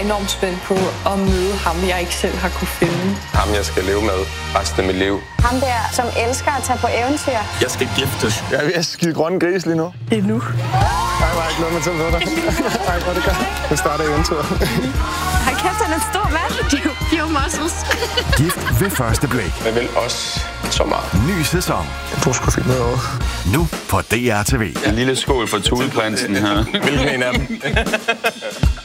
enormt spændt på at møde ham, jeg ikke selv har kunne finde. Ham, jeg skal leve med resten af mit liv. Ham der, som elsker at tage på eventyr. Jeg skal giftes. Jeg er ved at skide grønne gris lige nu. Det er nu. Nej, var ikke noget med til dig. Nej, hvor det gør. Nu starter eventyret. Hold kæft, han er en stor mand. Few muscles. Gift ved første blik. Jeg vil også så meget. Ny sæson. Du skulle finde noget over. Nu på DR TV. En lille skål for Tudeprinsen her. Hvilken en af dem?